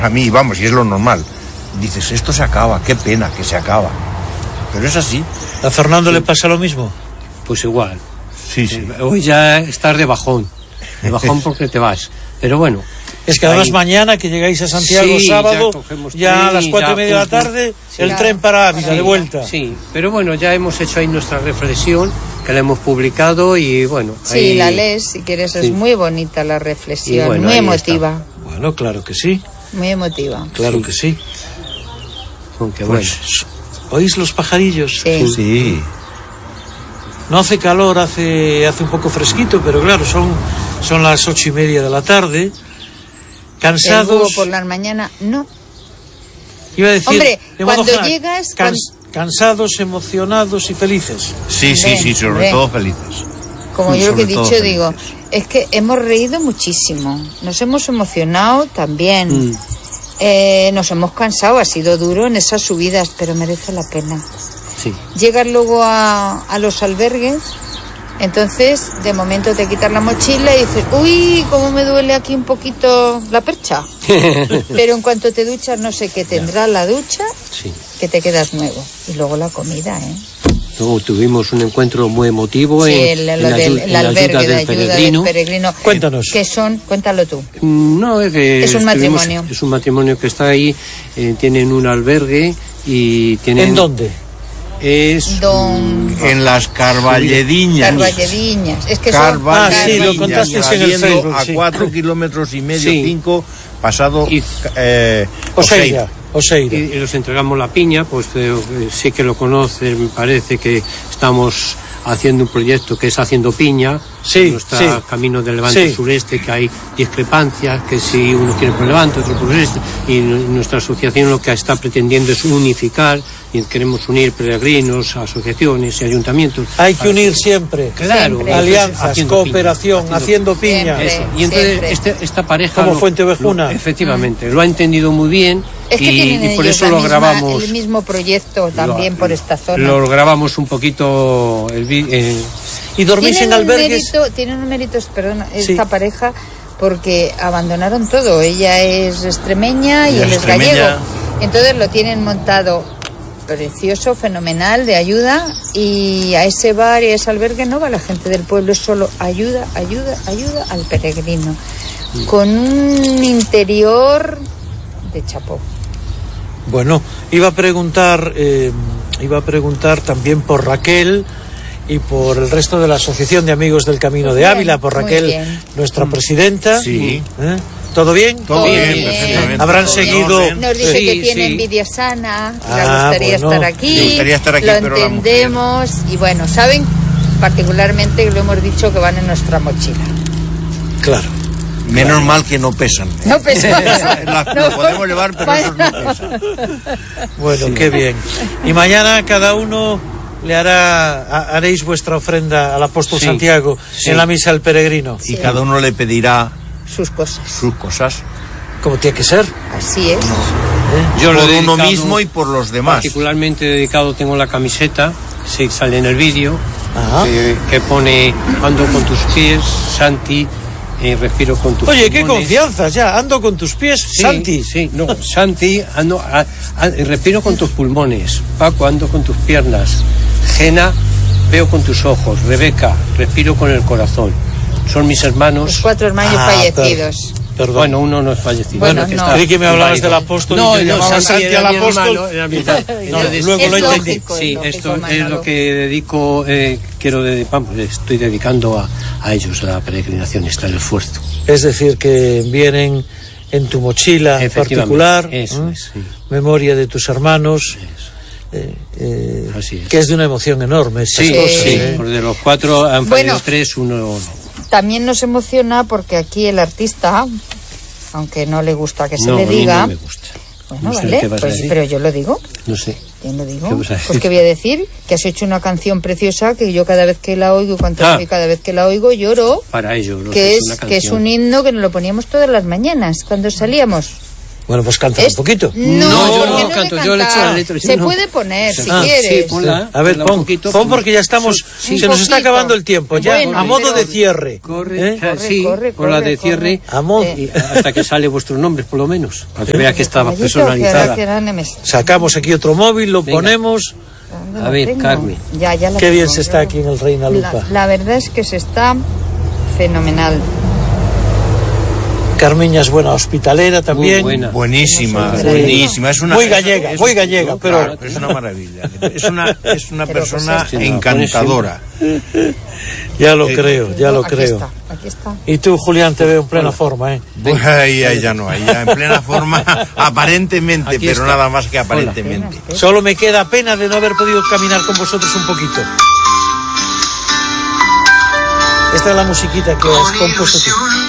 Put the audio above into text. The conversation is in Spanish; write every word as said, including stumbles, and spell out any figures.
A mí, vamos, y es lo normal. Dices, esto se acaba, qué pena que se acaba. Pero es así. ¿A Fernando sí. le pasa lo mismo? Pues igual. Sí, sí. Eh, hoy ya estás de bajón. De bajón porque te vas. Pero bueno. Es que además ahí... mañana que llegáis a Santiago sí, sábado, ya, ya a las cuatro y media de la tarde, sí, el claro. tren para Ávila, sí, de vuelta. Sí, pero bueno, ya hemos hecho ahí nuestra reflexión, que la hemos publicado y bueno. Sí, ahí... la lees si quieres, es sí. muy bonita la reflexión, bueno, muy emotiva. Está. Bueno, claro que sí. Muy emotiva. Claro sí. que sí. Aunque pues, bueno. ¿Oís los pajarillos? Sí. sí. No hace calor, hace, hace un poco fresquito, pero claro, son, son las ocho y media de la tarde. Cansados. El búho por la mañana, no. Iba a decir, hombre, cuando general, llegas. Cans, cuando... Cansados, emocionados y felices. Sí, sí, sí, sobre ven. todo felices. Como yo lo que he dicho, felices. digo, es que hemos reído muchísimo. Nos hemos emocionado también. Mm. Eh, nos hemos cansado, ha sido duro en esas subidas, pero merece la pena. Sí. Llegas luego a, a los albergues, entonces de momento te quitas la mochila y dices, uy, cómo me duele aquí un poquito la percha. Pero en cuanto te duchas, no sé qué tendrá la ducha, sí. que te quedas nuevo. Y luego la comida, ¿eh? Luego tuvimos un encuentro muy emotivo sí, en, el, en, lo la, del, en el la albergue ayuda de del ayuda peregrino. del peregrino. Cuéntanos. ¿Qué son? Cuéntalo tú. No, es que es un matrimonio. Es un matrimonio que está ahí, eh, tienen un albergue y tienen... ¿En dónde? Es Don... en las Carballediñas. Carballediñas. Es que Carballediñas. Ah, sí, lo contaste en el Facebook. A sí. cuatro kilómetros y medio, sí. cinco, pasado y, eh, Oseira. Oseira. Y, y los entregamos la piña, pues eh, sí que lo conocen, me parece que estamos haciendo un proyecto que es Haciendo Piña, sí, nuestro sí. camino del Levante sí. sureste, que hay discrepancias, que si uno quiere por el Levante, otro por el este, y nuestra asociación lo que está pretendiendo es unificar, y queremos unir peregrinos, asociaciones y ayuntamientos. Hay que unir siempre, claro, siempre. Alianzas, haciendo cooperación, piña, haciendo, haciendo piña. Siempre, Eso. Y entonces este, esta pareja... Como Fuentevejuna. Efectivamente, mm. lo ha entendido muy bien. Es que y, y por eso lo misma, grabamos. El mismo proyecto también lo, por esta zona. Lo grabamos un poquito. El, eh, ¿Y dormís en albergues? Mérito, tienen un mérito, perdona, sí. esta pareja, porque abandonaron todo. Ella es extremeña y, y él es gallego. Entonces lo tienen montado precioso, fenomenal, de ayuda. Y a ese bar y a ese albergue no va la gente del pueblo, es solo ayuda, ayuda, ayuda al peregrino. Sí. Con un interior de chapó. Bueno, iba a preguntar, eh, iba a preguntar también por Raquel y por el resto de la Asociación de Amigos del Camino de Ávila, por Raquel, nuestra presidenta. Sí. ¿Eh? ¿Todo bien? Todo bien, bien. perfectamente. Habrán todo seguido... bien. Nos dice sí, que tiene sí. envidia sana, ah, le gustaría bueno. estar aquí, le gustaría estar aquí, lo pero entendemos y bueno, saben particularmente, lo hemos dicho, que van en nuestra mochila. Claro. Menos claro. mal que no pesan. ¿eh? No pesan. La, no, lo podemos llevar, pero esos no pesan. Bueno, sí. Qué bien. Y mañana cada uno le hará, haréis vuestra ofrenda al apóstol sí. Santiago sí. en la misa del peregrino. Sí. Y cada uno le pedirá sus cosas. Sus cosas. Como tiene que ser. Así es. No. ¿Eh? Yo por lo uno mismo y por los demás. Particularmente dedicado tengo la camiseta, sí, sale en el vídeo, que, que pone ando con tus pies, Santi. Eh, respiro con tus Oye, pulmones. qué confianza, ya, ando con tus pies, sí, Santi. Sí, no, Santi, ando, a, a, respiro con tus pulmones, Paco, ando con tus piernas, Gena, veo con tus ojos, Rebeca, respiro con el corazón. Son mis hermanos. Los cuatro hermanos ah, fallecidos. Per, perdón. Bueno, uno no es fallecido. Bueno, que no. está Creí que me hablabas del apóstol no, y yo no, llamaba Santi Santi al apóstol. Hermano, era mi hermano. No, Entonces, luego lo lógico, entendí. Sí, lógico, esto Manolo. es lo que dedico, eh, quiero de, vamos, estoy dedicando a, a ellos, a la peregrinación, está el esfuerzo. Es decir, que vienen en tu mochila en particular, eso ¿eh? es, sí. Memoria de tus hermanos, eh, eh, Así es. que es de una emoción enorme. Sí, cosas, sí, ¿eh? porque de los cuatro han bueno, fallado tres, uno no. También nos emociona porque aquí el artista, aunque no le gusta que se no, le diga, a mí no me gusta. Bueno, no sé vale, qué vas a pues, decir. pero yo lo digo. No sé. Yo lo digo. ¿Qué vas a decir? Pues que voy a decir que has hecho una canción preciosa que yo cada vez que la oigo, cuando Ah. cada vez que la oigo lloro. Para ello, lo que sé, es una que es un himno que nos lo poníamos todas las mañanas cuando salíamos. Bueno, pues canta un poquito. No, No, yo no no canto, de yo le echo cantar. la letra, yo Se no. puede poner, si Ah, quieres. sí, ponla. A ver, ponla pon, un poquito, pon ponla. porque ya estamos, Sí, se nos un está poquito. acabando el tiempo, ya, Bueno, a modo pero- de cierre. Corre, ¿eh? ah, Corre, sí, corre, por la corre, de cierre, corre. A modo, y hasta que sale vuestros nombres, por lo menos, para que vea que estaba Caballito, personalizada. que ahora- que ahora me- sacamos aquí otro móvil, lo Venga. ponemos. ¿Dónde A la ver, tengo? Carmen. Ya, ya la Qué bien tengo, se ya está la- aquí en el Reina Lupa. La, la verdad es que se está fenomenal. Carmeña es buena hospitalera también. buena. Buenísima, Sí. buenísima. Es una, Muy es- gallega, es- muy gallega, no, pero- claro, es una maravilla. Es una, es una Pero persona pues es- encantadora. Ya lo Eh, creo, ya lo Aquí creo. está, aquí está. Y tú, Julián, te veo en plena forma, ¿eh? Pues ahí, ahí ya no, ahí ya en plena forma, aparentemente, Aquí pero está. nada más que aparentemente. Solo me queda pena de no haber podido caminar con vosotros un poquito. Esta es la musiquita que has compuesto tú.